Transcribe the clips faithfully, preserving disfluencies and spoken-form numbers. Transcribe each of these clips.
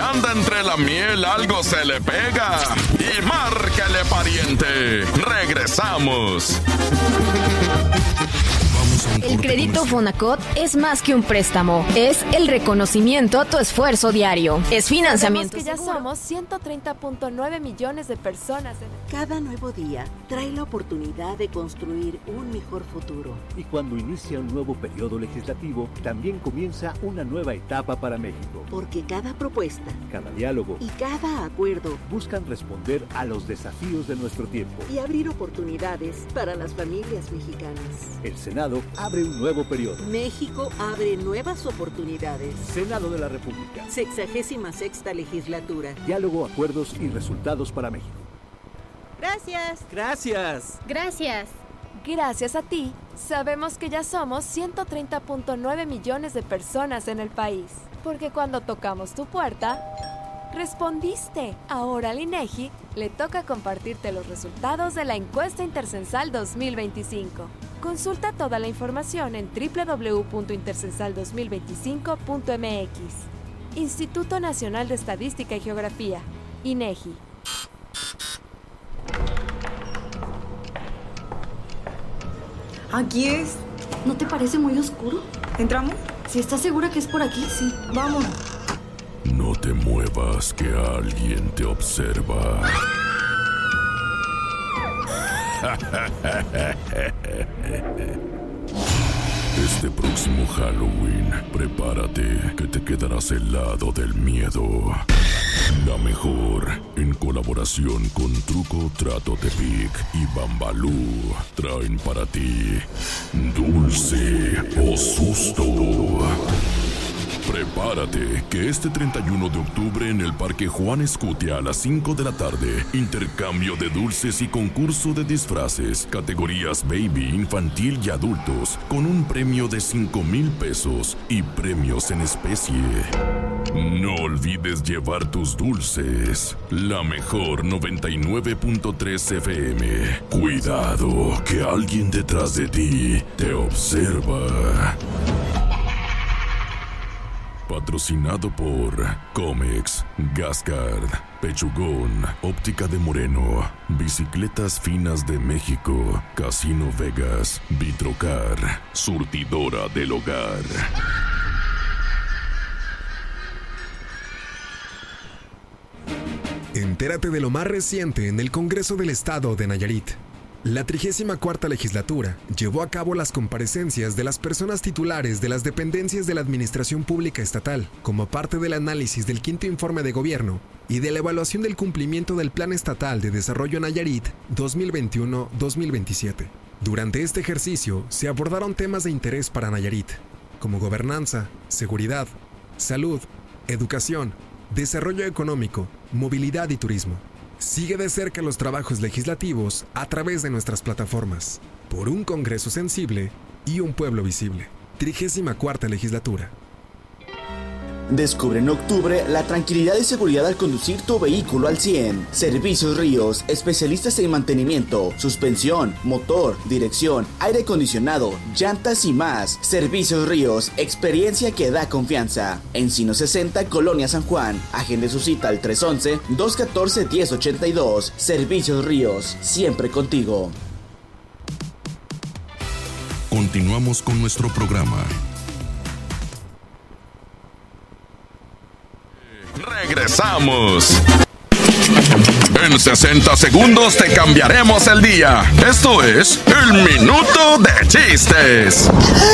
anda entre la miel, algo se le pega. Y márquele, pariente. Regresamos. El crédito Fonacot es más que un préstamo, es el reconocimiento a tu esfuerzo diario, es financiamiento. Que ya somos ciento treinta punto nueve millones de personas. En el... Cada nuevo día trae la oportunidad de construir un mejor futuro. Y cuando inicia un nuevo periodo legislativo, también comienza una nueva etapa para México. Porque cada propuesta, cada diálogo y cada acuerdo buscan responder a los desafíos de nuestro tiempo y abrir oportunidades para las familias mexicanas. El Senado abre un nuevo periodo. México abre nuevas oportunidades. Senado de la República. Sexagésima sexta legislatura. Diálogo, acuerdos y resultados para México. Gracias. Gracias. Gracias. Gracias a ti, sabemos que ya somos ciento treinta punto nueve millones de personas en el país. Porque cuando tocamos tu puerta, respondiste. Ahora al INEGI le toca compartirte los resultados de la encuesta Intercensal dos mil veinticinco. Consulta toda la información en doble u doble u doble u punto intercensal dos mil veinticinco punto m x. Instituto Nacional de Estadística y Geografía, INEGI. Aquí es. ¿No te parece muy oscuro? ¿Entramos? Si estás segura que es por aquí, sí. Vamos. No te muevas, que alguien te observa. Este próximo Halloween, prepárate, que te quedarás helado del miedo. La mejor, en colaboración con Truco Trato Tepic y Bambalú, traen para ti Dulce o Susto. Prepárate, que este treinta y uno de octubre en el Parque Juan Escutia a las cinco de la tarde, intercambio de dulces y concurso de disfraces, categorías baby, infantil y adultos, con un premio de cinco mil pesos y premios en especie. No olvides llevar tus dulces. La mejor noventa y nueve punto tres F M. Cuidado, que alguien detrás de ti te observa. Patrocinado por Comex, Gascard, Pechugón, Óptica de Moreno, Bicicletas Finas de México, Casino Vegas, Vitrocar, Surtidora del Hogar. Entérate de lo más reciente en el Congreso del Estado de Nayarit. La trigésima cuarta legislatura llevó a cabo las comparecencias de las personas titulares de las dependencias de la Administración Pública Estatal, como parte del análisis del quinto informe de gobierno y de la evaluación del cumplimiento del Plan Estatal de Desarrollo Nayarit dos mil veintiuno a dos mil veintisiete. Durante este ejercicio se abordaron temas de interés para Nayarit, como gobernanza, seguridad, salud, educación, desarrollo económico, movilidad y turismo. Sigue de cerca los trabajos legislativos a través de nuestras plataformas. Por un Congreso sensible y un pueblo visible. trigésima cuarta legislatura. Descubre en octubre la tranquilidad y seguridad al conducir tu vehículo al cien. Servicios Ríos, especialistas en mantenimiento, suspensión, motor, dirección, aire acondicionado, llantas y más. Servicios Ríos, experiencia que da confianza. Encino sesenta, Colonia San Juan. Agende su cita al tres once, dos catorce, diez ochenta y dos. Servicios Ríos, siempre contigo. Continuamos con nuestro programa. Regresamos. En sesenta segundos te cambiaremos el día. Esto es el Minuto de Chistes.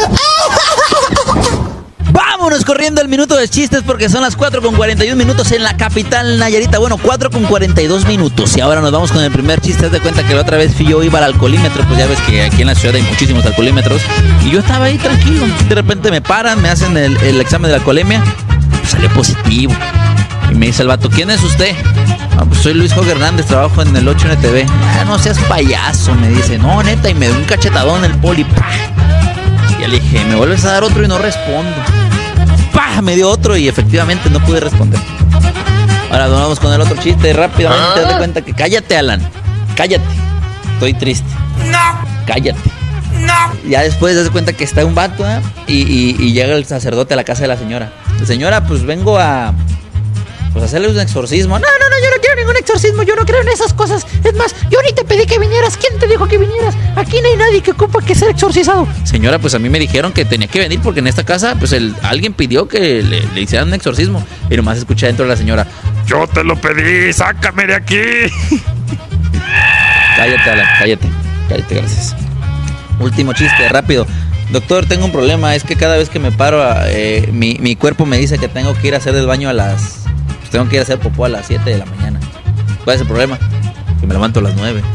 Vámonos corriendo al Minuto de Chistes porque son las cuatro con cuarenta y un minutos en la capital Nayarita. Bueno, cuatro con cuarenta y dos minutos. Y ahora nos vamos con el primer chiste. Haz de cuenta que la otra vez fui yo, iba al alcoholímetro. Pues ya ves que aquí en la ciudad hay muchísimos alcoholímetros. Y yo estaba ahí tranquilo. De repente me paran, me hacen el, el examen de la alcoholemia. Pues salió positivo. Y me dice el vato, ¿quién es usted? Ah, pues soy Luis Jorge Hernández, trabajo en el ocho N T V. Ah, no seas payaso, me dice. No, neta, y me dio un cachetadón el poli. ¡Pah! Y ya le dije, ¿me vuelves a dar otro? Y no respondo. ¡Pah! Me dio otro y efectivamente no pude responder. Ahora vamos con el otro chiste rápidamente. ¿Ah? Te das cuenta que cállate, Alan. Cállate. Estoy triste. No. Cállate. No. Ya después te das cuenta que está un vato, ¿eh? y, y, y llega el sacerdote a la casa de la señora. Señora, pues vengo a... pues hacerle un exorcismo. No, no, no, yo no quiero ningún exorcismo, yo no creo en esas cosas. Es más, yo ni te pedí que vinieras. ¿Quién te dijo que vinieras? Aquí no hay nadie que ocupa que ser exorcizado. Señora, pues a mí me dijeron que tenía que venir porque en esta casa, pues el, alguien pidió que le, le hicieran un exorcismo. Y nomás escuché dentro de la señora: yo te lo pedí, sácame de aquí. Cállate, Alan, cállate, cállate, gracias. Último chiste, rápido. Doctor, tengo un problema, es que cada vez que me paro, eh, mi, mi cuerpo me dice que tengo que ir a hacer del baño a las... Pues tengo que ir a hacer popó a las siete de la mañana. ¿Cuál es el problema? Que me levanto a las nueve.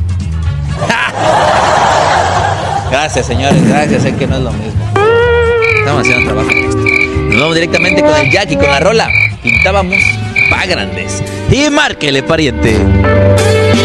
Gracias, señores, gracias, sé que no es lo mismo. Estamos haciendo trabajo en esto. Nos vamos directamente con el Jackie, con la rola. Pintábamos pa' grandes. Y márquele, pariente.